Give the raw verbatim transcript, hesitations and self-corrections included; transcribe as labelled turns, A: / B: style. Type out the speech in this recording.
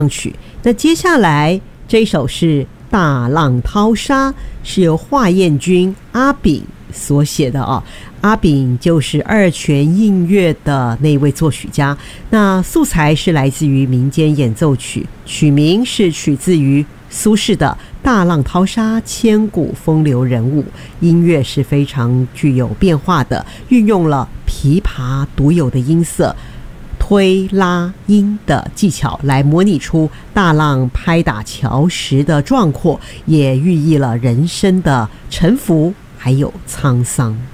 A: 曲。那接下来这一首是《大浪淘沙》，是由华彦钧阿炳所写的啊。阿炳就是二泉映月的那位作曲家，那素材是来自于民间演奏曲，曲名是取自于苏轼的《大浪淘沙，千古风流人物》，音乐是非常具有变化的，运用了琵琶独有的音色、推拉音的技巧来模拟出大浪拍打桥时的壮阔，也寓意了人生的沉浮还有沧桑。